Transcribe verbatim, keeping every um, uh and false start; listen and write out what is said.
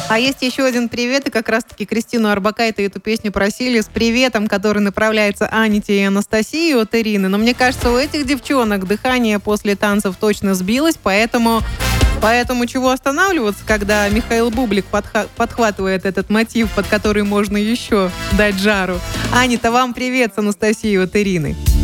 А есть еще один привет, и как раз-таки Кристину Арбакайте эту песню просили с приветом, который направляется Аните и Анастасии от Ирины. Но мне кажется, у этих девчонок дыхание после танцев точно сбилось, поэтому... Поэтому чего останавливаться, когда Михаил Бублик подха- подхватывает этот мотив, под который можно еще дать жару. Анита, вам привет с Анастасией от Ирины.